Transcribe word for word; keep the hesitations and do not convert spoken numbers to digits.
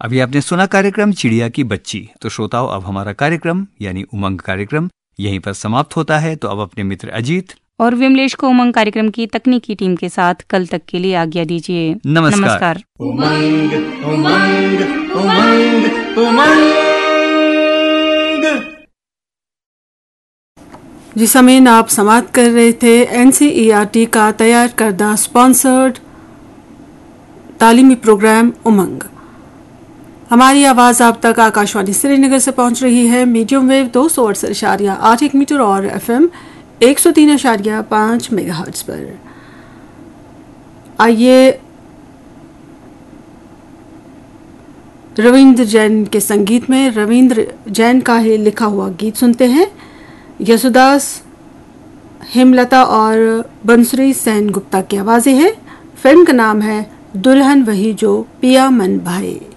अभी आपने सुना कार्यक्रम चिड़िया की बच्ची। तो श्रोताओं, अब हमारा कार्यक्रम यानी उमंग कार्यक्रम यहीं पर समाप्त होता है। तो अब अपने मित्र अजीत और विमलेश को उमंग कार्यक्रम की तकनीकी टीम के साथ कल तक के लिए आज्ञा दीजिए। नमस्कार, नमस्कार। उमंग उमंग उमंग उमंग। जिस समय आप समाप्त कर रहे थे एनसीईआरटी का तैयार करदा स्पॉन्सर्ड तालीमी प्रोग्राम उमंग। हमारी आवाज़ आप तक आकाशवाणी श्रीनगर से पहुंच रही है मीडियम वेव दो सौ अड़सठ इशारिया आठ एक मीटर और एफएम एक सौ तीन इशारिया पाँच मेगाहर्ट्ज पर। आइए रविंद्र जैन के संगीत में रविंद्र जैन का ही लिखा हुआ गीत सुनते हैं। यसुदास, हेमलता और बंसुरी सेन गुप्ता की आवाज़ें हैं। फिल्म का नाम है दुल्हन वही जो पिया मन भाए।